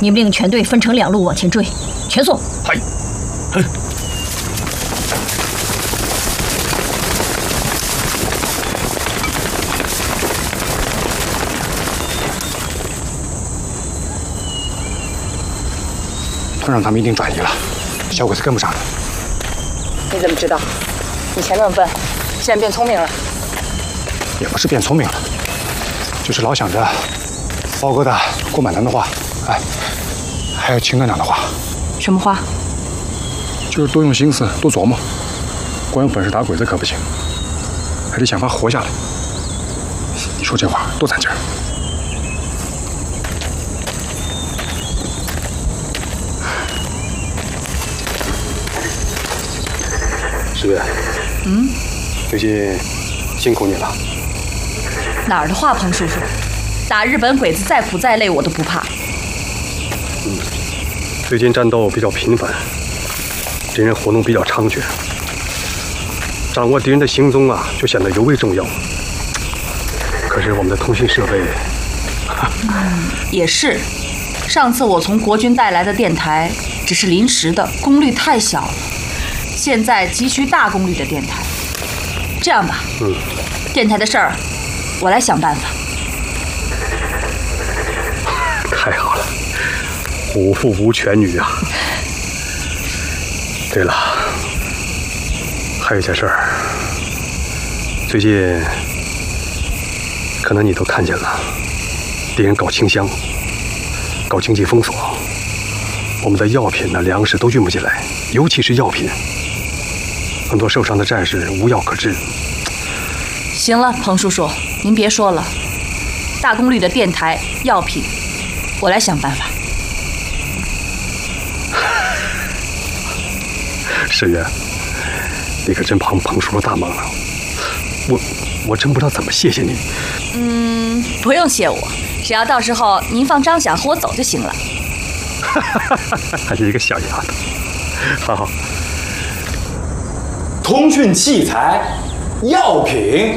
你们令全队分成2路往前追，全速。 嗨， 团长他们一定转移了，小鬼子跟不上了。 你怎么知道？以前那么笨，现在变聪明了？ 也不是变聪明了，就是老想着包哥的、郭满南的话，哎，还有秦团长的话。 什么话？ 就是多用心思，多琢磨。光有本事打鬼子可不行，还得想法活下来。你说这话多攒劲儿！ 石月，最近辛苦你了。 哪儿的话，彭叔叔？打日本鬼子再苦再累我都不怕。 最近战斗比较频繁，敌人活动比较猖獗，掌握敌人的行踪啊，就显得尤为重要。可是我们的通信设备， 也是。上次我从国军带来的电台只是临时的，功率太小了。现在急需大功率的电台。这样吧，电台的事儿我来想办法。 太好了，无父无犬女啊！对了，还有一件事儿，最近可能你都看见了，敌人搞清乡，搞经济封锁，我们的药品呢、粮食都运不进来，尤其是药品，很多受伤的战士无药可治。 行了，彭叔叔，您别说了，大功率的电台、药品，我来想办法。 世月，你可真帮彭叔叔大忙了，我真不知道怎么谢谢你。 不用谢我，只要到时候您放张想和我走就行了。 还是一个小丫头，好。 通讯器材、药品。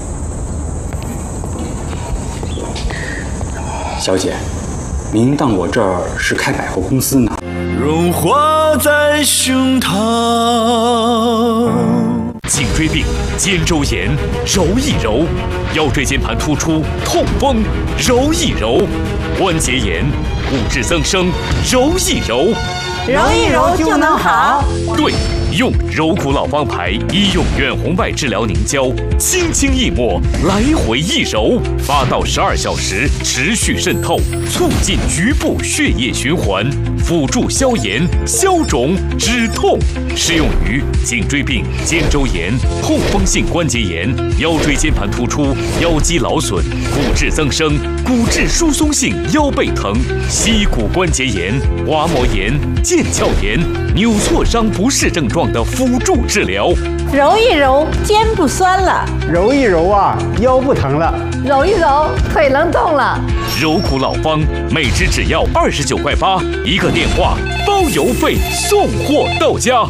小姐，您当我这儿是开百货公司呢？ 融化在胸膛。 颈椎病、肩周炎，揉一揉；腰椎间盘突出、痛风，揉一揉；关节炎、骨质增生，揉一揉。 揉一揉就能好。 对，用柔骨老方牌医用远红外治疗凝胶，轻轻一抹，来回一揉，8到12小时持续渗透，促进局部血液循环，辅助消炎、消肿、止痛。适用于颈椎病、肩周炎、痛风性关节炎、腰椎间盘突出、腰肌劳损、骨质增生、骨质疏松性腰背疼、膝骨关节炎、滑膜炎、腱鞘炎、扭挫伤不适症状的辅助治疗。 揉一揉，肩不酸了； 揉一揉啊，腰不疼了； 揉一揉，腿能动了。 柔骨老方，每支只要29.8块，一个电话包邮费，送货到家。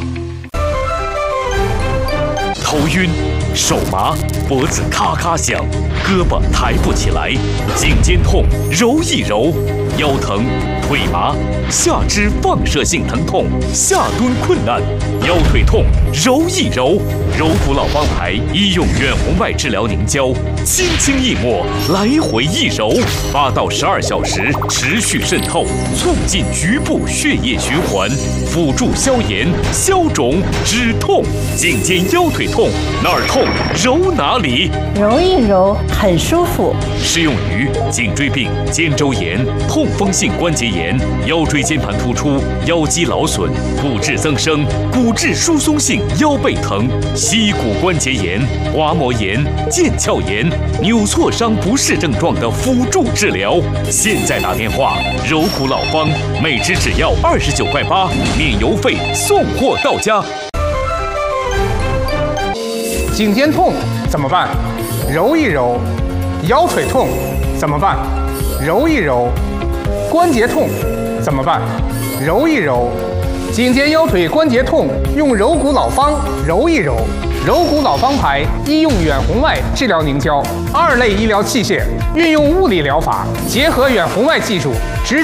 头晕、手麻、脖子咔咔响、胳膊抬不起来、颈肩痛，揉一揉；腰疼、腿麻、下肢放射性疼痛、下蹲困难、腰腿痛，揉一揉。柔骨老方牌医用远红外治疗凝胶，轻轻一抹，来回一揉，8到12小时持续渗透，促进局部血液循环，辅助消炎、消肿、止痛。颈肩腰腿痛，哪儿痛揉哪里， 揉一揉很舒服。 适用于颈椎病、肩周炎、痛风性关节炎、腰椎间盘突出、腰肌劳损、骨质增生、骨质疏松性腰背疼、膝骨关节炎、滑膜炎、腱鞘炎、扭挫伤不适症状的辅助治疗。现在打电话，柔骨老方，每支只要29.8块，免邮费，送货到家。 颈肩痛怎么办？揉一揉。腰腿痛怎么办？揉一揉。关节痛怎么办？揉一揉。颈肩腰腿关节痛用柔骨老方揉一揉。柔骨老方牌医用远红外治疗凝胶，2类医疗器械，运用物理疗法，结合远红外技术，直